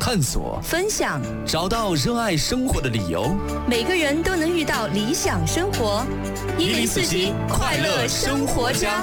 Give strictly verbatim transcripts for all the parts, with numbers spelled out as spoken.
探索、 分享， 找到热爱生活的理由。 每个人都能遇到理想生活。 一零四七快乐生活家。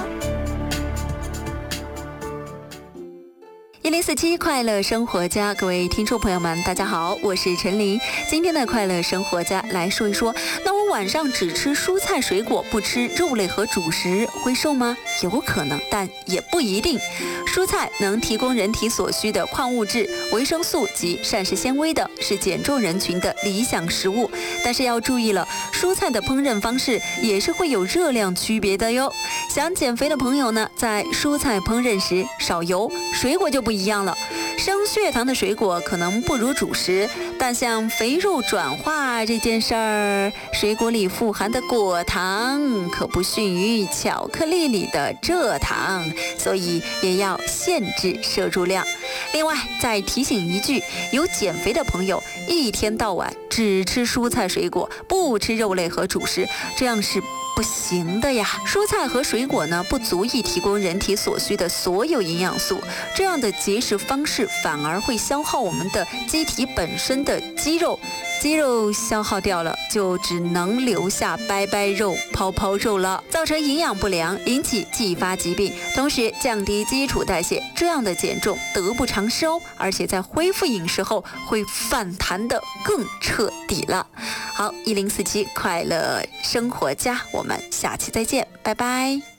一零四七快乐生活家，各位听众朋友们，大家好，我是陈琳。今天的快乐生活家来说一说，那我晚上只吃蔬菜水果，不吃肉类和主食，会瘦吗？有可能，但也不一定。蔬菜能提供人体所需的矿物质、维生素及膳食纤维的，是减重人群的理想食物。但是要注意了，蔬菜的烹饪方式也是会有热量区别的哟。想减肥的朋友呢，在蔬菜烹饪时少油，水果就不一样了。升血糖的水果可能不如主食，但像肥肉转化这件事儿，水果里富含的果糖可不逊于巧克力里的蔗糖，所以也要限制摄入量。另外再提醒一句，有减肥的朋友一天到晚只吃蔬菜水果，不吃肉类和主食，这样是不行的呀。蔬菜和水果呢，不足以提供人体所需的所有营养素，这样的节食方式反而会消耗我们的机体本身的肌肉，肌肉消耗掉了，就只能留下掰掰肉、泡泡肉了，造成营养不良，引起继发疾病，同时降低基础代谢，这样的减重得不偿失哦，而且在恢复饮食后会反弹的更彻底了。好，一零四七快乐生活家，我们下期再见，拜拜。